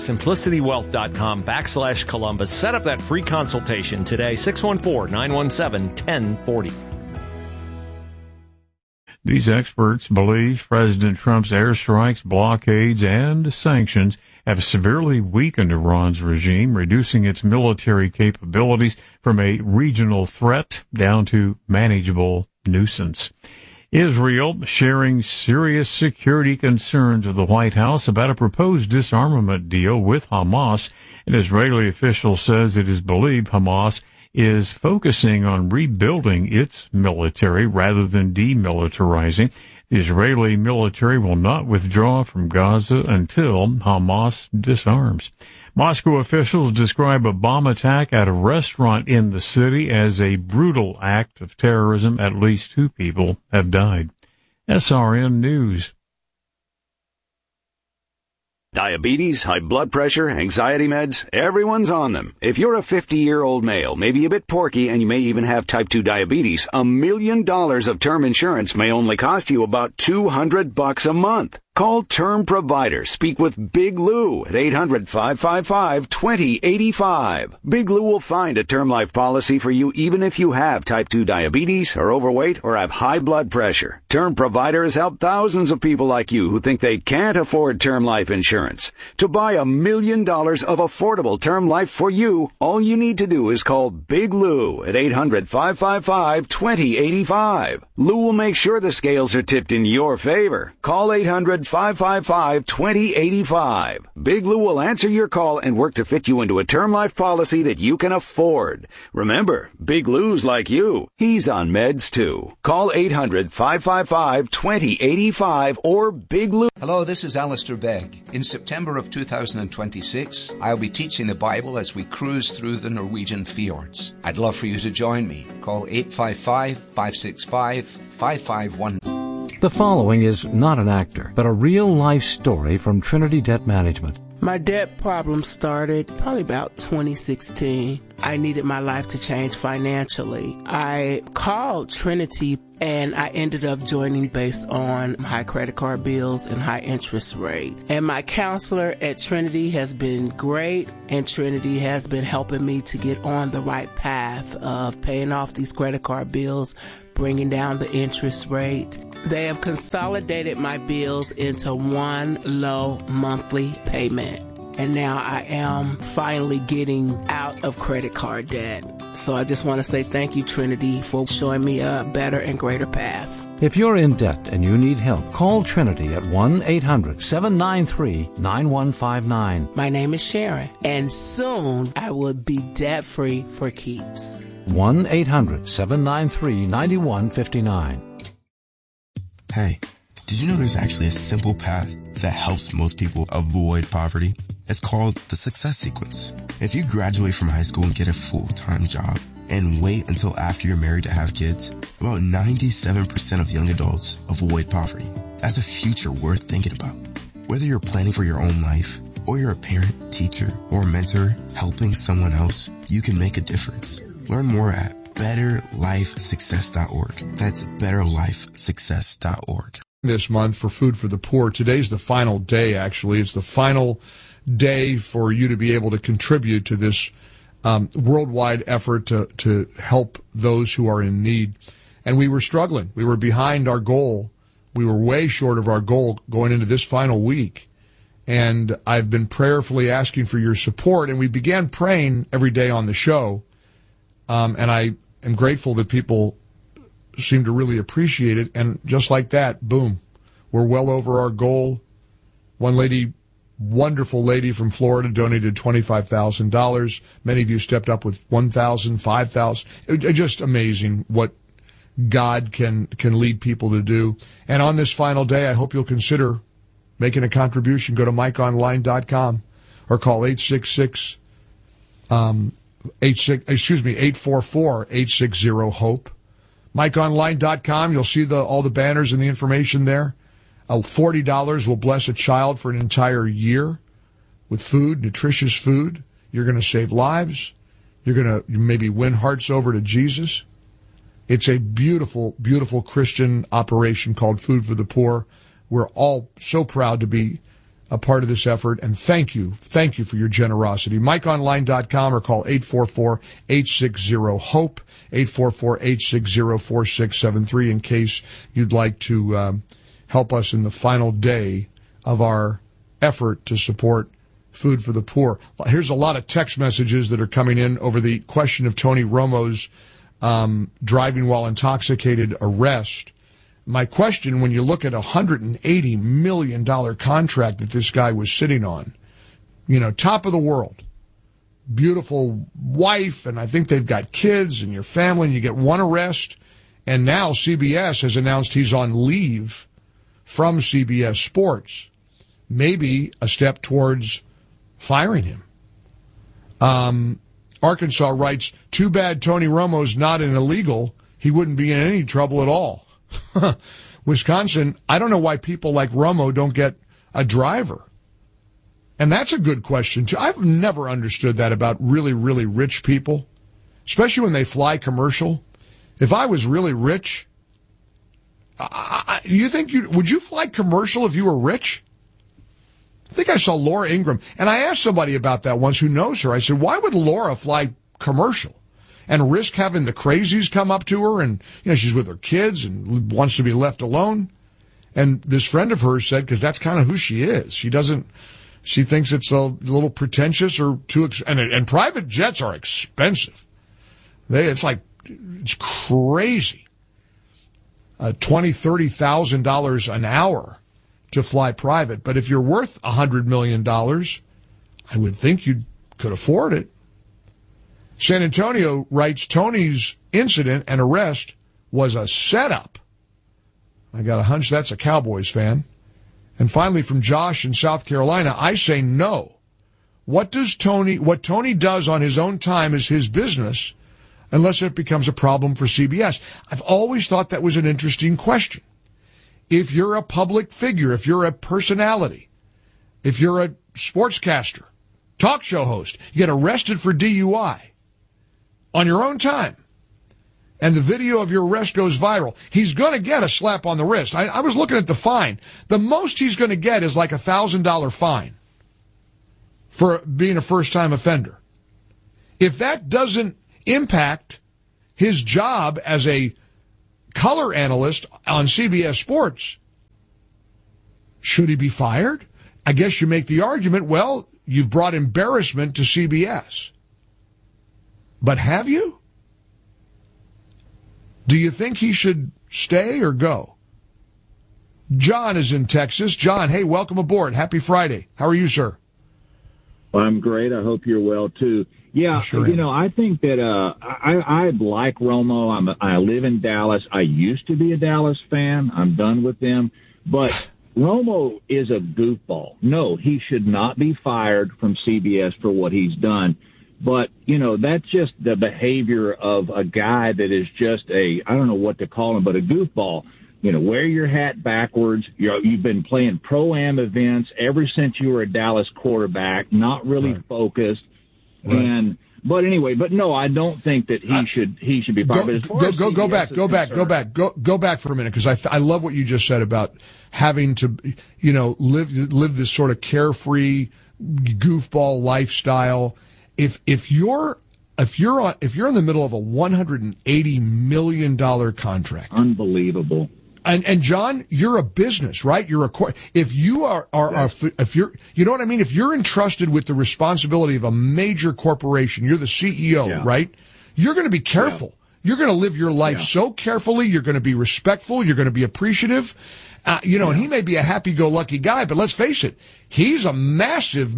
simplicitywealth.com/Columbus. Set up that free consultation today, 614-917-1040. These experts believe President Trump's airstrikes, blockades, and sanctions have severely weakened Iran's regime, reducing its military capabilities from a regional threat down to manageable nuisance. Israel sharing serious security concerns with the White House about a proposed disarmament deal with Hamas. An Israeli official says it is believed Hamas is focusing on rebuilding its military rather than demilitarizing. The Israeli military will not withdraw from Gaza until Hamas disarms. Moscow officials describe a bomb attack at a restaurant in the city as a brutal act of terrorism. At least 2 people have died. SRN News. Diabetes, high blood pressure, anxiety meds, everyone's on them. If you're a 50-year-old male, maybe a bit porky, and you may even have type 2 diabetes, $1 million of term insurance may only cost you about $200 a month. Call Term Provider. Speak with Big Lou at 800-555-2085. Big Lou will find a term life policy for you even if you have type 2 diabetes, are overweight, or have high blood pressure. Term Provider has helped thousands of people like you who think they can't afford term life insurance. To buy $1 million of affordable term life for you, all you need to do is call Big Lou at 800-555-2085. Lou will make sure the scales are tipped in your favor. Call 800 1-800-555-2085. Big Lou will answer your call and work to fit you into a term life policy that you can afford. Remember, Big Lou's like you. He's on meds too. Call 800-555-2085 or Big Lou. Hello, this is Alistair Begg. In September of 2026, I'll be teaching the Bible as we cruise through the Norwegian fjords. I'd love for you to join me. Call 855-565-5519. The following is not an actor, but a real-life story from Trinity Debt Management. My debt problem started probably about 2016. I needed my life to change financially. I called Trinity and I ended up joining based on high credit card bills and high interest rate. And my counselor at Trinity has been great, and Trinity has been helping me to get on the right path of paying off these credit card bills, bringing down the interest rate. They have consolidated my bills into one low monthly payment. And now I am finally getting out of credit card debt. So I just want to say thank you, Trinity, for showing me a better and greater path. If you're in debt and you need help, call Trinity at 1-800-793-9159. My name is Sharon, and soon I will be debt-free for keeps. 1-800-793-9159. Hey, did you know there's actually a simple path that helps most people avoid poverty? It's called the Success Sequence. If you graduate from high school and get a full-time job and wait until after you're married to have kids, about 97% of young adults avoid poverty. That's a future worth thinking about. Whether you're planning for your own life, or you're a parent, teacher, or mentor helping someone else, you can make a difference. Learn more at betterlifesuccess.org. That's betterlifesuccess.org. This month for Food for the Poor. Today's the final day, actually. It's the final day for you to be able to contribute to this worldwide effort to help those who are in need. And we were struggling. We were behind our goal. We were way short of our goal going into this final week. And I've been prayerfully asking for your support. And we began praying every day on the show. And I am grateful that people seem to really appreciate it. And just like that, boom, we're well over our goal. One lady, wonderful lady from Florida, donated $25,000. Many of you stepped up with $1,000, $5,000. Just amazing what God can lead people to do. And on this final day, I hope you'll consider making a contribution. Go to MikeOnline.com or call 844-860-HOPE. MikeOnline.com. You'll see all the banners and the information there. $40 will bless a child for an entire year with food, nutritious food. You're going to save lives. You're going to maybe win hearts over to Jesus. It's a beautiful, beautiful Christian operation called Food for the Poor. We're all so proud to be a part of this effort, and thank you for your generosity. MikeOnline.com or call 844-860-HOPE, 844-860-4673 in case you'd like to help us in the final day of our effort to support Food for the Poor. Here's a lot of text messages that are coming in over the question of Tony Romo's driving while intoxicated arrest. My question, when you look at a $180 million contract that this guy was sitting on, top of the world, beautiful wife, and I think they've got kids and your family, and you get one arrest, and now CBS has announced he's on leave from CBS Sports. Maybe a step towards firing him. Arkansas writes, too bad Tony Romo's not an illegal. He wouldn't be in any trouble at all. Wisconsin, I don't know why people like Romo don't get a driver. And that's a good question, too. I've never understood that about really, really rich people, especially when they fly commercial. If I was really rich, would you fly commercial if you were rich? I think I saw Laura Ingraham, and I asked somebody about that once who knows her. I said, why would Laura fly commercial and risk having the crazies come up to her, and she's with her kids and wants to be left alone? And this friend of hers said, because that's kind of who she is. She thinks it's a little pretentious or too and private jets are expensive. It's crazy. $20,000, $30,000 an hour to fly private. But if you're worth $100 million, I would think you could afford it. San Antonio writes, Tony's incident and arrest was a setup. I got a hunch that's a Cowboys fan. And finally, from Josh in South Carolina, I say no. What Tony does on his own time is his business, unless it becomes a problem for CBS. I've always thought that was an interesting question. If you're a public figure, if you're a personality, if you're a sportscaster, talk show host, you get arrested for DUI on your own time, and the video of your arrest goes viral, he's going to get a slap on the wrist. I was looking at the fine. The most he's going to get is like $1,000 fine for being a first-time offender. If that doesn't impact his job as a color analyst on CBS Sports, should he be fired? I guess you make the argument, well, you've brought embarrassment to CBS. But have you? Do you think he should stay or go? John is in Texas. John, hey, welcome aboard. Happy Friday. How are you, sir? I'm great. I hope you're well, too. Yeah, sure I think that I like Romo. I live in Dallas. I used to be a Dallas fan. I'm done with them. But Romo is a goofball. No, he should not be fired from CBS for what he's done. But, that's just the behavior of a guy that is just I don't know what to call him, but a goofball. Wear your hat backwards. You've been playing pro-am events ever since you were a Dallas quarterback, not really focused. Right. But no, I don't think that he should be fired. Go back for a minute, because I love what you just said about having to, live this sort of carefree goofball lifestyle. If you're in the middle of a $180 million contract, unbelievable. And John, you're a business, right? If you if you're, you know what I mean? If you're entrusted with the responsibility of a major corporation, you're the CEO, right? You're going to be careful. Yeah. You're going to live your life so carefully. You're going to be respectful. You're going to be appreciative. And he may be a happy-go-lucky guy, but let's face it, he's a massive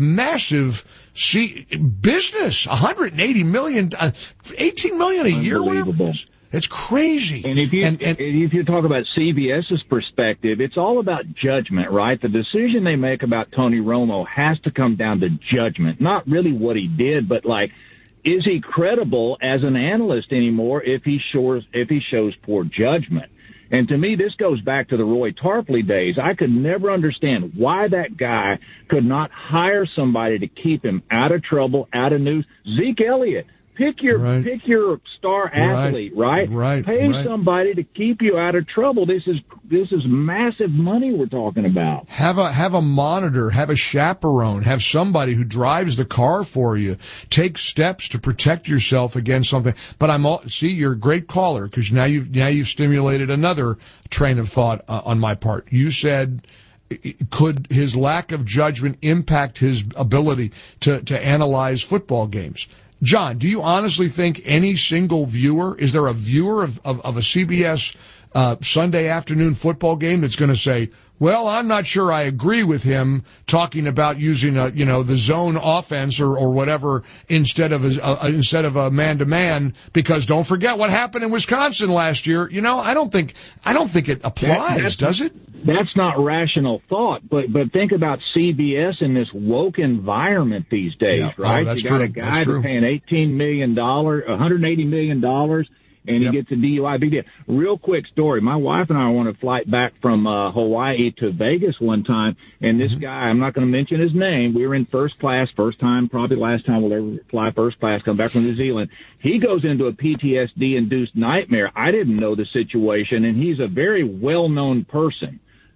business. $180 million, $18 million a year, whatever it is. It's crazy. And if you talk about CBS's perspective, it's all about judgment, right? The decision they make about Tony Romo has to come down to judgment, not really what he did, but is he credible as an analyst anymore if he shows poor judgment? And to me, this goes back to the Roy Tarpley days. I could never understand why that guy could not hire somebody to keep him out of trouble, out of news. Zeke Elliott. Pick your star athlete, right? Pay somebody to keep you out of trouble. This is massive money we're talking about. Have a monitor, have a chaperone, have somebody who drives the car for you. Take steps to protect yourself against something. But you're a great caller, because now you've stimulated another train of thought on my part. You said, could his lack of judgment impact his ability to analyze football games? John, do you honestly think any single viewer, is there a viewer of a CBS Sunday afternoon football game that's going to say, well, I'm not sure I agree with him talking about using the zone offense or whatever instead of a man-to-man, because don't forget what happened in Wisconsin last year. I don't think it applies, does it? That's not rational thought, but think about CBS in this woke environment these days, right? That's you got true. a guy that's paying $180 million, and he gets a DUI. Big deal. Real quick story. My wife and I were on a flight back from Hawaii to Vegas one time, and this guy, I'm not going to mention his name, we were in first class, first time, probably last time we'll ever fly first class, come back from New Zealand. He goes into a PTSD-induced nightmare. I didn't know the situation, and he's a very well-known person.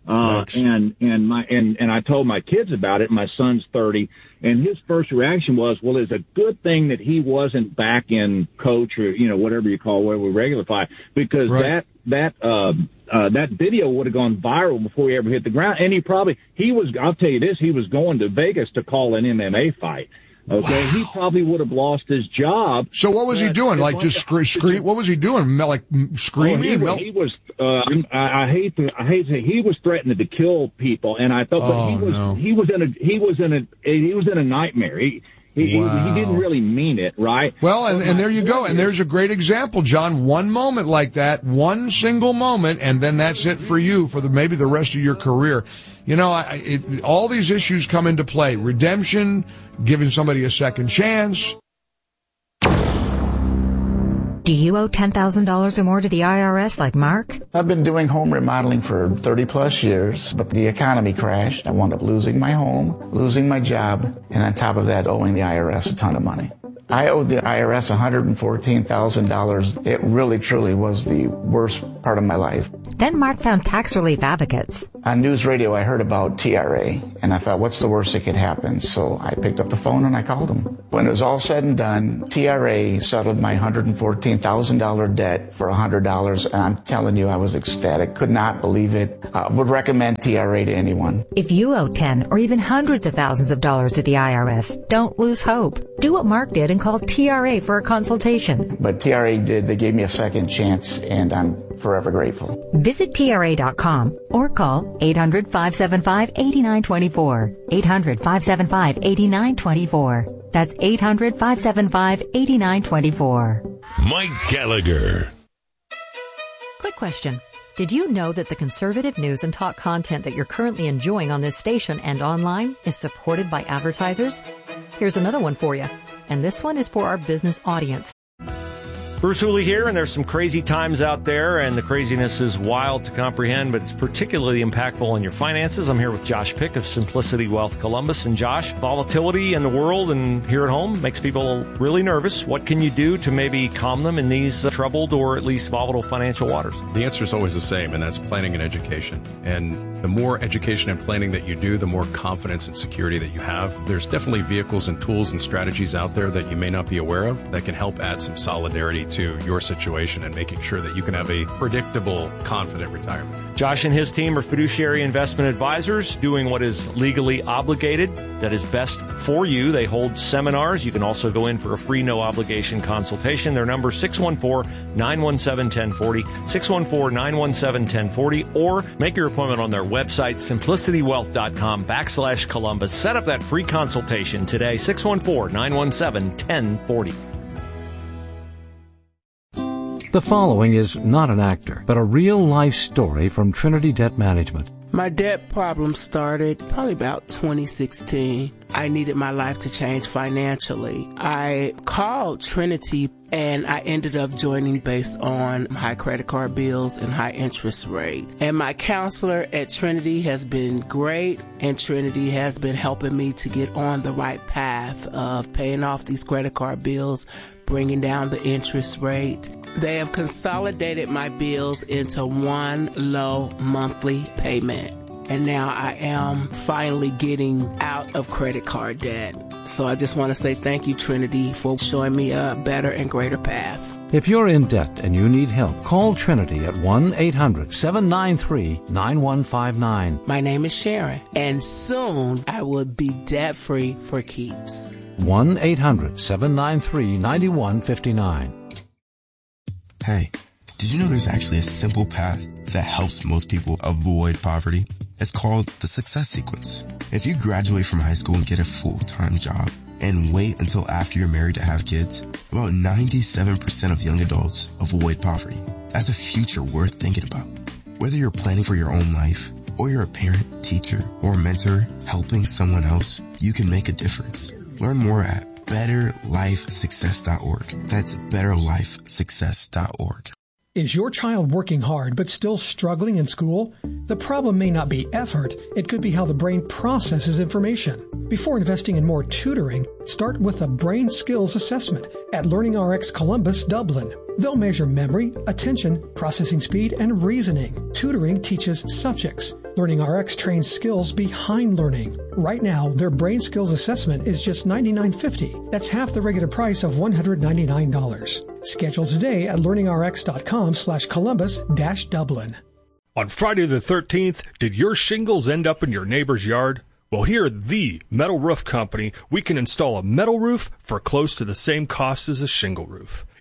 And I told my kids about it. My son's 30, and his first reaction was, well, it's a good thing that he wasn't back in coach or, whatever you call where we regular fly, because that video would have gone viral before he ever hit the ground. And I'll tell you this, he was going to Vegas to call an MMA fight. Okay, wow. He probably would have lost his job. So what was he doing? Like just scream? What was he doing? Like screaming? He was I hate to say he was threatening to kill people, and I thought, but he was in a nightmare. He didn't really mean it, right? Well, and there you go. And there's a great example, John. One moment like that, one single moment, and then that's it for you for maybe the rest of your career. You know, all these issues come into play. Redemption, giving somebody a second chance. Do you owe $10,000 or more to the IRS like Mark? I've been doing home remodeling for 30 plus years, but the economy crashed. I wound up losing my home, losing my job, and on top of that, owing the IRS a ton of money. I owed the IRS $114,000. It really, truly was the worst part of my life. Then Mark found Tax Relief Advocates. On news radio, I heard about TRA, and I thought, what's the worst that could happen? So I picked up the phone and I called them. When it was all said and done, TRA settled my $114,000 debt for $100, and I'm telling you, I was ecstatic. Could not believe it. Would recommend TRA to anyone. If you owe 10 or even hundreds of thousands of dollars to the IRS, don't lose hope. Do what Mark did and call TRA for a consultation. But TRA did. They gave me a second chance, and I'm forever grateful. Visit TRA.com or call 800-575-8924. 800-575-8924. That's 800-575-8924. Mike Gallagher. Quick question. Did you know that the conservative news and talk content that you're currently enjoying on this station and online is supported by advertisers? Here's another one for you. And this one is for our business audience. Bruce Hooley here, and there's some crazy times out there, and the craziness is wild to comprehend, but it's particularly impactful on your finances. I'm here with Josh Pick of Simplicity Wealth Columbus. And Josh, volatility in the world and here at home makes people really nervous. What can you do to maybe calm them in these troubled or at least volatile financial waters? The answer is always the same, and that's planning and education. And the more education and planning that you do, the more confidence and security that you have. There's definitely vehicles and tools and strategies out there that you may not be aware of that can help add some solidarity to your situation and making sure that you can have a predictable, confident retirement. Josh and his team are fiduciary investment advisors doing what is legally obligated, that is best for you. They hold seminars. You can also go in for a free, no-obligation consultation. Their number is 614-917-1040, 614-917-1040, or make your appointment on their website, simplicitywealth.com/Columbus. Set up that free consultation today, 614-917-1040. The following is not an actor, but a real-life story from Trinity Debt Management. My debt problem started probably about 2016. I needed my life to change financially. I called Trinity, and I ended up joining based on high credit card bills and high interest rate. And my counselor at Trinity has been great, and Trinity has been helping me to get on the right path of paying off these credit card bills, bringing down the interest rate. They have consolidated my bills into one low monthly payment. And now I am finally getting out of credit card debt. So I just want to say thank you, Trinity, for showing me a better and greater path. If you're in debt and you need help, call Trinity at 1-800-793-9159. My name is Sharon, and soon I will be debt-free for keeps. 1-800-793-9159. Hey, did you know there's actually a simple path that helps most people avoid poverty? It's called the Success Sequence. If you graduate from high school and get a full-time job and wait until after you're married to have kids, about 97% of young adults avoid poverty. That's a future worth thinking about. Whether you're planning for your own life, or you're a parent, teacher, or mentor helping someone else, you can make a difference. Learn more at betterlifesuccess.org. That's betterlifesuccess.org. Is your child working hard but still struggling in school? The problem may not be effort. It could be how the brain processes information. Before investing in more tutoring, start with a brain skills assessment at LearningRx Columbus, Dublin. They'll measure memory, attention, processing speed, and reasoning. Tutoring teaches subjects. LearningRx trains skills behind learning. Right now, their brain skills assessment is just $99.50. That's half the regular price of $199. Schedule today at learningrx.com/Columbus-Dublin. On Friday the 13th, did your shingles end up in your neighbor's yard? Well, here at the Metal Roof Company, we can install a metal roof for close to the same cost as a shingle roof.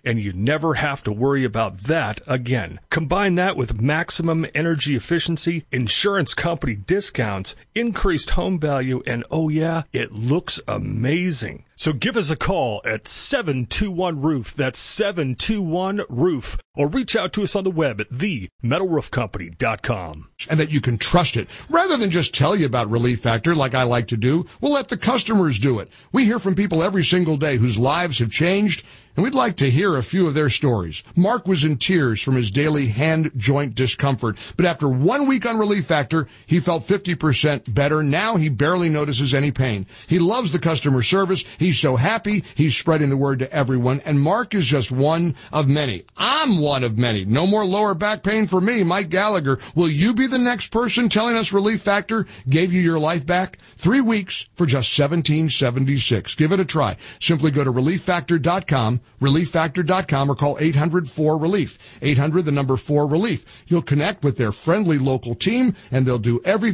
and you never have to worry about that again. Combine that with maximum energy efficiency, insurance company discounts, increased home value, and oh yeah, it looks amazing. So give us a call at 721-ROOF. That's 721-ROOF. Or reach out to us on the web at themetalroofcompany.com. And that you can trust it. Rather than just tell you about Relief Factor like I like to do, we'll let the customers do it. We hear from people every single day whose lives have changed, and we'd like to hear a few of their stories. Mark was in tears from his daily hand joint discomfort, but after 1 week on Relief Factor, he felt 50% better. Now he barely notices any pain. He loves the customer service. He's so happy. He's spreading the word to everyone, and Mark is just one of many. I'm one of many. No more lower back pain for me, Mike Gallagher. Will you be the next person telling us Relief Factor gave you your life back? 3 weeks for just $17.76. Give it a try. Simply go to ReliefFactor.com, ReliefFactor.com, or call 800-4-RELIEF. 800, the number 4-RELIEF. You'll connect with their friendly local team, and they'll do everything